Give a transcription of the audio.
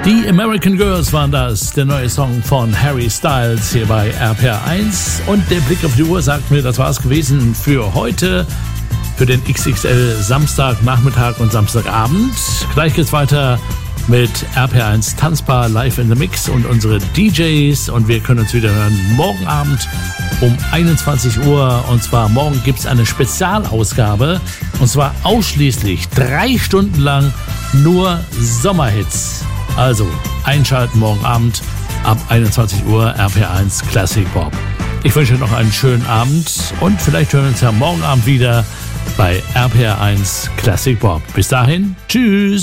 Die American Girls waren das, der neue Song von Harry Styles hier bei RPR1. Und der Blick auf die Uhr sagt mir, das war es gewesen für heute, für den XXL Samstagnachmittag und Samstagabend. Gleich geht's weiter mit RPR1 Tanzbar live in the Mix und unsere DJs. Und wir können uns wieder hören morgen Abend um 21 Uhr. Und zwar morgen gibt's eine Spezialausgabe. Und zwar ausschließlich 3 Stunden lang nur Sommerhits. Also einschalten morgen Abend ab 21 Uhr RPR1 Classic Pop. Ich wünsche euch noch einen schönen Abend und vielleicht hören wir uns ja morgen Abend wieder bei RPR1 Classic Pop. Bis dahin, tschüss!